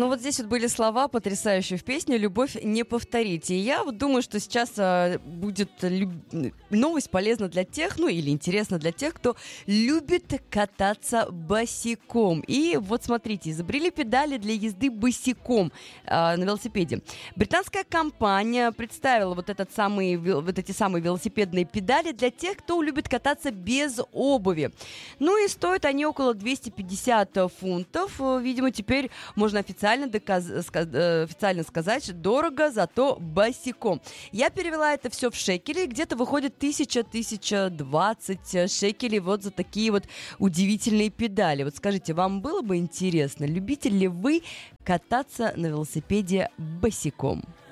Ну вот здесь вот были слова потрясающие в песне «Любовь не повторить». И я вот думаю, что сейчас будет новость полезна для тех, ну или интересна для тех, кто любит кататься босиком. И вот смотрите, изобрели педали для езды босиком на велосипеде. Британская компания представила вот эти самые велосипедные педали для тех, кто любит кататься без обуви. Ну и стоят они около 250 фунтов. Видимо, теперь можно официально сказать, дорого, зато босиком. Я перевела это все в шекели, где-то выходит 1000-1020 шекелей вот за такие вот удивительные педали. Вот скажите, вам было бы интересно, любите ли вы кататься на велосипеде босиком?